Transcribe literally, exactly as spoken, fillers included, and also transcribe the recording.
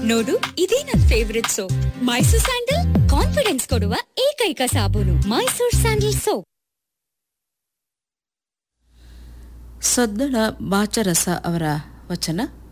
ನೋಡು, ಇದೇ ನನ್ favourite soap. Mysore sandal confidence ಕೊಡುವ ಏಕೈಕ ಸಾಬೂನು. Mysore sandal soap. ಸದ್ದಳ ಬಾಚರಸ ಅವರ ವಚನ.